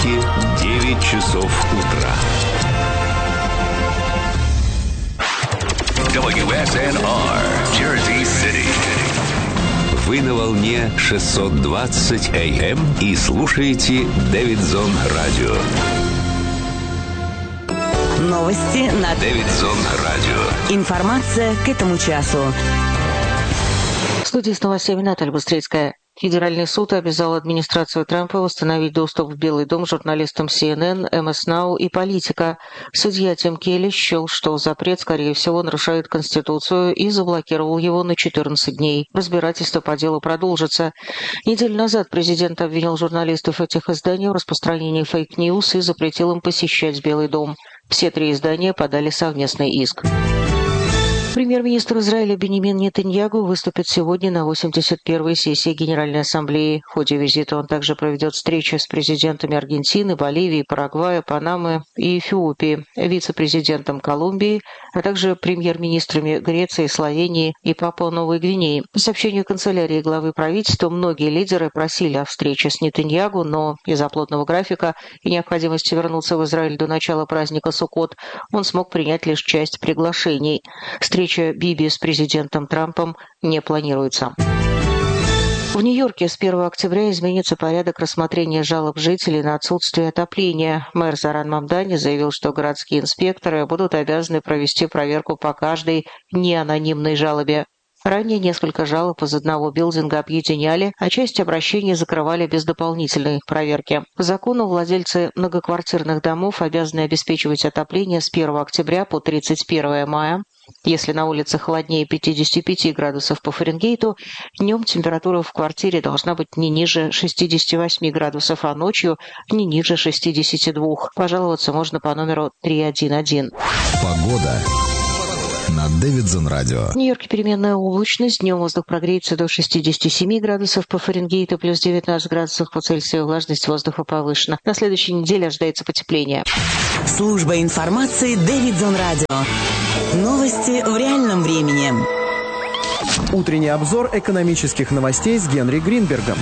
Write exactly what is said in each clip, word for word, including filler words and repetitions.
Нью-Йорке девять часов утра. дабл ю эс эн ар, Jersey City. Вы на волне шестьсот двадцать эй эм и слушаете Дэвидсон Радио. Новости на Дэвидсон Радио. Информация к этому часу. В студии с новостями Наталья Быстрицкая. Федеральный суд обязал администрацию Трампа восстановить доступ в Белый дом журналистам си эн эн, эм эс Now и Политика. Судья Тим Келли счел, что запрет, скорее всего, нарушает Конституцию и заблокировал его на четырнадцать дней. Разбирательство по делу продолжится. Неделю назад президент обвинил журналистов этих изданий в распространении фейк-ньюс и запретил им посещать Белый дом. Все три издания подали совместный иск. Премьер-министр Израиля Биньямин Нетаньяху выступит сегодня на восемьдесят первой сессии Генеральной Ассамблеи. В ходе визита он также проведет встречи с президентами Аргентины, Боливии, Парагвая, Панамы и Эфиопии, вице-президентом Колумбии, а также премьер-министрами Греции, Словении и Папуа-Новой Гвинеи. По сообщению канцелярии главы правительства, многие лидеры просили о встрече с Нетаньяху, но из-за плотного графика и необходимости вернуться в Израиль до начала праздника Суккот он смог принять лишь часть приглашений. Встреча Биби с президентом Трампом не планируется. В Нью-Йорке с первого октября изменится порядок рассмотрения жалоб жителей на отсутствие отопления. Мэр Зоран Мамдани заявил, что городские инспекторы будут обязаны провести проверку по каждой неанонимной жалобе. Ранее несколько жалоб из одного билдинга объединяли, а часть обращений закрывали без дополнительной проверки. По закону владельцы многоквартирных домов обязаны обеспечивать отопление с первого октября по тридцать первое мая. Если на улице холоднее пятидесяти пяти градусов по Фаренгейту, днем температура в квартире должна быть не ниже шестидесяти восьми градусов, а ночью не ниже шестидесяти двух. Пожаловаться можно по номеру три один один. Погода на Дэвидсон Радио. В Нью-Йорке переменная облачность. Днем воздух прогреется до шестидесяти семи градусов по Фаренгейту, плюс девятнадцать градусов по Цельсию. Влажность воздуха повышена. На следующей неделе ожидается потепление. Служба информации Дэвидсон Радио. Новости в реальном времени. Утренний обзор экономических новостей с Генри Гринбергом.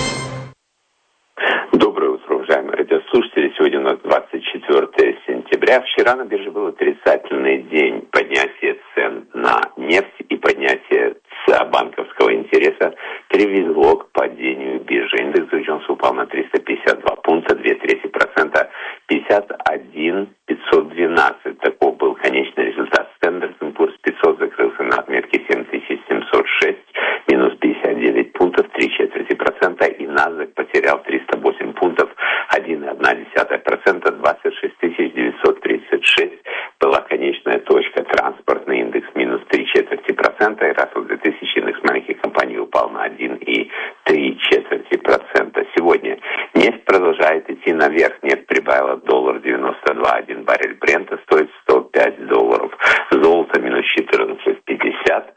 Доброе утро, уважаемые радиослушатели. Сегодня у нас двадцать четвёртое сентября. Вчера на бирже был отрицательный день поднятия цен на нефть и поднятие банковского интереса привело к падению биржи. Индекс Dow Jones упал на триста пятьдесят два пункта, две трети процента, пятьдесят один тысяча пятьсот двенадцать. Таков был конечный результат. Standard and Poor's пятьсот закрылся на отметке семь тысяч семьсот шесть, минус пятьдесят девять пунктов, три четверти процента, и NASDAQ потерял триста восемь пунктов, один целых одна десятая процента, двадцать шесть тысяч девятьсот тридцать шесть была конечная точка. Транспортный индекс минус три четверти процента, и Russell две тысячи индекс маленьких компаний упал на один целых три четверти процента. Сегодня нефть продолжает идти наверх. Нефть прибавила доллар девяносто два, один баррель Брента стоит сто пять долларов. Золото минус четырнадцать пятьдесят.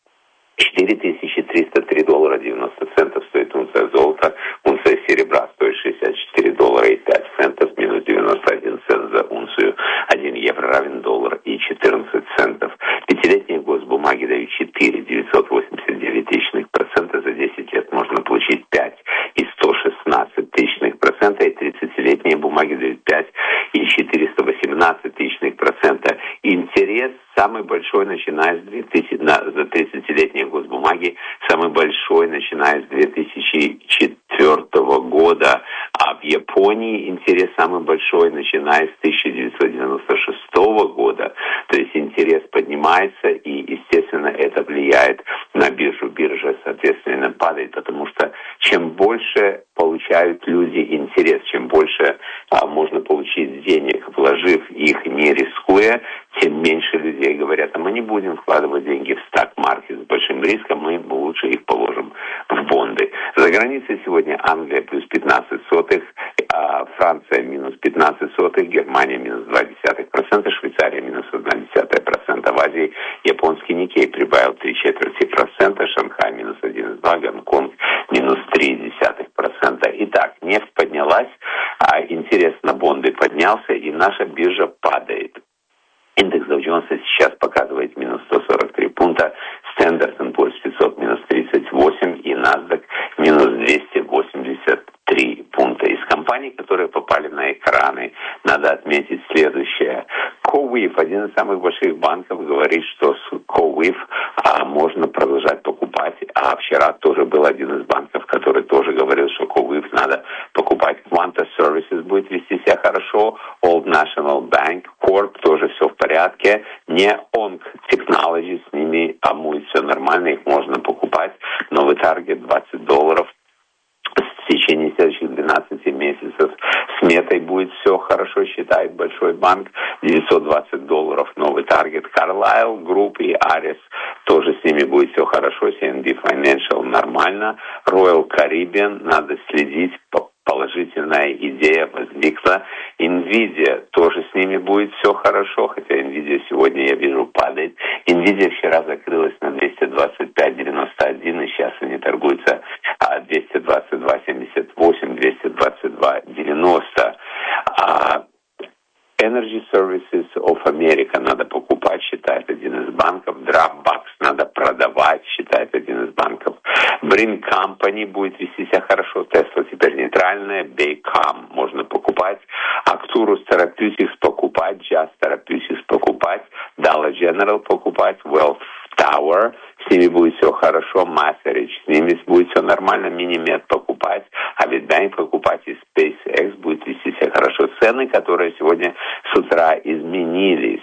четыре тысячи триста три доллара девяносто центов стоит унция золота. Унция серебра стоит шестьдесят четыре доллара и пять центов, минус девяносто один цент за унцию. один евро равен доллар и четырнадцать центов. Пятилетние госбумаги дают четыре целых девятьсот восемьдесят девять тысячных процента. За десять лет можно получить пять целых сто шестнадцать тысячных процента. И тридцатилетние бумаги дают пять целых четыреста восемнадцать тысячных процента. Интерес самый большой, начиная с двухтысячного, на, за тридцатилетние госбумаги, самый большой, начиная с две тысячи четвёртого года. А в Японии интерес самый большой, начиная с тысяча девятьсот девяносто шестого года. То есть интерес поднимается, и, естественно, это влияет на биржу. Биржа, соответственно, падает, потому что чем больше получают люди интерес, чем больше а, можно получить денег, вложив их, не рискуя, тем меньше людей говорят, а мы не будем вкладывать деньги в стак-маркет с большим риском, мы лучше их положим в бонды. За границей сегодня Англия плюс пятнадцать сотых, а Франция минус пятнадцать сотых, Германия минус два десятых процента, Швейцария минус одна десятая процента. В Азии японский Никей прибавил три четверти процента, Шанхай минус один целых два, Гонконг минус три десятых процента. Итак, нефть поднялась, а интерес на бонды поднялся, и наша биржа падает. Индекс Dow Jones сейчас показывает минус сто сорок три пункта, Standard and Poor's пятьсот минус тридцать восемь и NASDAQ минус двести восемьдесят три пункта. Из компании компаний, которые попали на экраны. Надо отметить следующее. Cowif, один из самых больших банков, говорит, что с Cowif а, можно продолжать покупать. А вчера тоже был один из банков, который тоже говорил, что Cowif надо покупать. Quanta Services будет вести себя хорошо. Old National Bank Corp тоже все в порядке. Не Onc Technology, с ними а будет все нормально, их можно покупать. Новый таргет двадцать долларов. В течение следующих двенадцати месяцев с Метой будет все хорошо, считает большой банк. девятьсот двадцать долларов новый таргет. Carlyle Group и Ares тоже с ними будет все хорошо. си эн би Financial нормально. Royal Caribbean надо следить. Положительная идея возникла. Nvidia тоже с ними будет все хорошо, хотя Nvidia сегодня, я вижу, падает. Nvidia вчера закрылась на двести двадцать пять девяносто один, и сейчас они торгуются двести двадцать два семьдесят восемь, двести двадцать два девяносто. Energy Services of America надо покупать, считает один из банков. Dropbox надо продавать, считает один из банков. Brin Company будет вести себя хорошо. Tesla теперь нейтральная. Baycom можно покупать. Acturus Therapeutics покупать. Just Therapeutics покупать. Dollar General покупать. Wealth Tower, с ними будет все хорошо. Masterich, с ними будет все нормально. Minimed покупать. Avidbank покупать. И SpaceX будет вести себя хорошо. Цены, которые сегодня с утра изменились.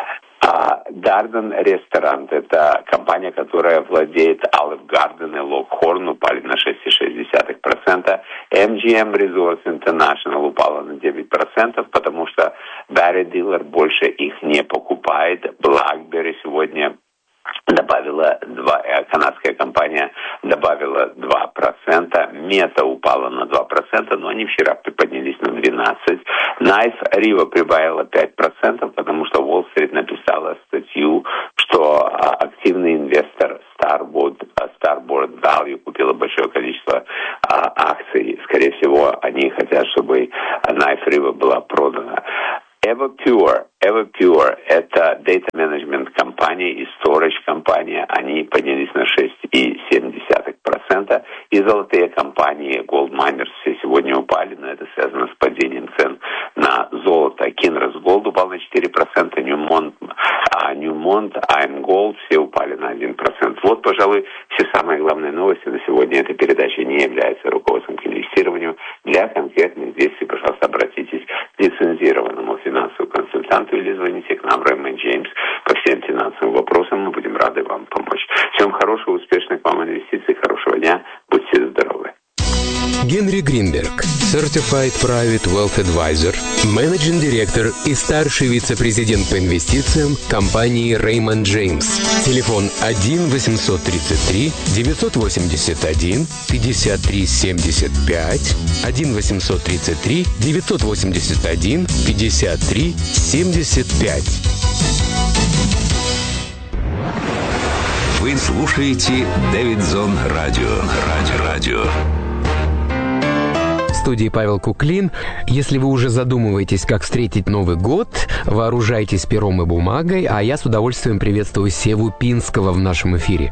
Darden Restaurant, это компания, которая владеет Olive Garden и Lockhorn, упали на шесть целых шесть десятых процента. эм джи эм Resorts International упала на девять процентов, потому что Barry Diller больше их не покупает. BlackBerry сегодня добавила два, канадская компания добавила два процента, Мета упала на два процента, но они вчера приподнялись на двенадцать процентов. Knife River прибавила пять процентов, потому что Wall Street написала статью, что активный инвестор Starboard, Starboard Value купила большое количество а, акций. Скорее всего, они хотят, чтобы Knife River была продана. Everpure. Everpure – это data management компания и storage компания. Они поднялись на шесть целых семь десятых процента. И золотые компании Gold Miners все сегодня упали, но это связано с падением цен на золото. Kinross Gold упал на четыре процента, Newmont, а Newmont, I'm Gold все упали на один процент. Вот, пожалуй, все самые главные новости на сегодня. Эта передача не является руководством к инвестированию. Для конкретных действий, пожалуйста, обратитесь к лицензированному финансовому консультанту или звоните к нам, Рэймонд Джеймс, по всем финансовым вопросам. Мы будем рады вам помочь. Всем хорошего, успешных вам инвестиций, хорошего дня. Будьте здоровы. Генри Гринберг, Certified Private Wealth Advisor, менеджинг директор и старший вице-президент по инвестициям компании Raymond James. Телефон один восемьсот тридцать три девятьсот восемьдесят один пятьдесят три семьдесят пять, один восемьсот тридцать три девятьсот восемьдесят один пятьдесят три семьдесят пять. Вы слушаете Дэвидсон Радио. Радио. Радио. В студии Павел Куклин. Если вы уже задумываетесь, как встретить Новый год, вооружайтесь пером и бумагой, а я с удовольствием приветствую Севу Пинского в нашем эфире.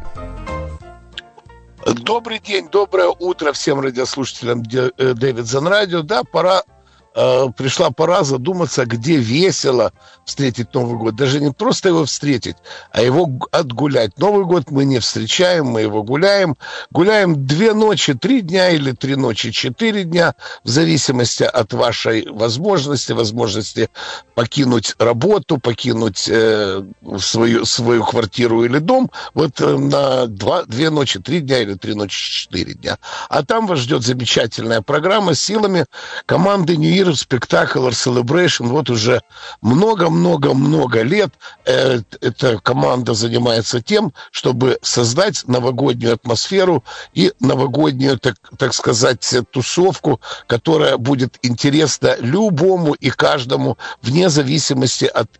Добрый день, доброе утро всем радиослушателям Дэвидсон Радио. Да, пора, э, пришла пора задуматься, где весело встретить Новый год. Даже не просто его встретить, а его отгулять. Новый год мы не встречаем, мы его гуляем. Гуляем две ночи, три дня или три ночи, четыре дня, в зависимости от вашей возможности, возможности покинуть работу, покинуть э, свою, свою квартиру или дом. Вот э, на два, две ночи, три дня или три ночи, четыре дня. А там вас ждет замечательная программа с силами команды New Year Spectacular Celebration. Вот уже много-много-много лет э, эта команда занимается тем, чтобы создать новогоднюю атмосферу и новогоднюю, так, так сказать, тусовку, которая будет интересна любому и каждому вне зависимости от их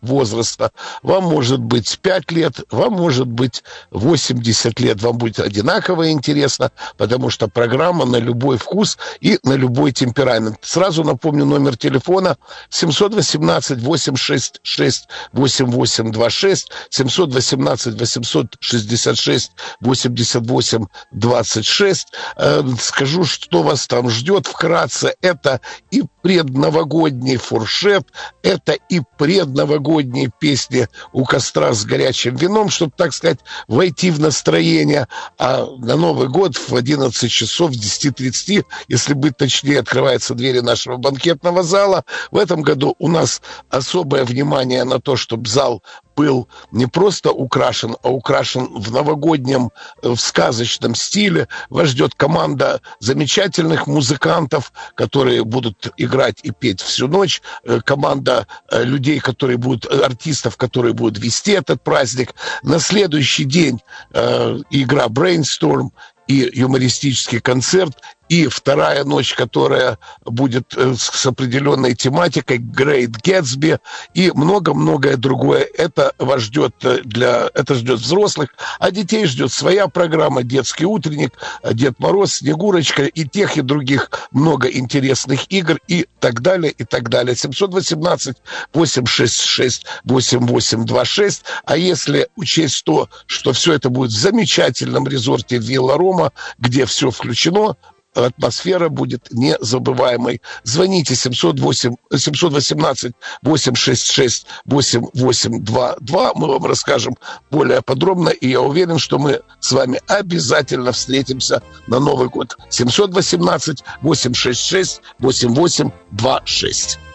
возраста. Вам может быть пять лет, вам может быть восемьдесят лет. Вам будет одинаково интересно, потому что программа на любой вкус и на любой темперамент. Сразу напомню номер телефона семь один восемь восемь шесть шесть восемь восемь два шесть, семь один восемь восемь шесть шесть восемь восемь двадцать шесть. Скажу, что вас там ждет вкратце. Это и предновогодний фуршет, это и предновогодние песни у костра с горячим вином, чтобы, так сказать, войти в настроение. А на Новый год в одиннадцать часов, в десять тридцать, если быть точнее, открываются двери нашего банкетного зала. В этом году у нас особое внимание на то, чтобы зал был не просто украшен, а украшен в новогоднем, в сказочном стиле. Вас ждет команда замечательных музыкантов, которые будут играть и петь всю ночь. Команда людей, которые будут, артистов, которые будут вести этот праздник. На следующий день э, игра Brainstorm и юмористический концерт, и вторая ночь, которая будет с определенной тематикой, Great Gatsby, и много-многое другое. Это вас ждет для, это ждет взрослых, а детей ждет своя программа, детский утренник, Дед Мороз, Снегурочка, и тех, и других много интересных игр, и так далее, и так далее. семь один восемь восемь шесть шесть восемь восемь два шесть. А если учесть то, что все это будет в замечательном резорте Вилла Рома, где все включено, атмосфера будет незабываемой. Звоните семь один восемь восемь шесть шесть восемь восемь два два. Мы вам расскажем более подробно, и я уверен, что мы с вами обязательно встретимся на Новый год. семь один восемь восемь шесть шесть восемь восемь два шесть.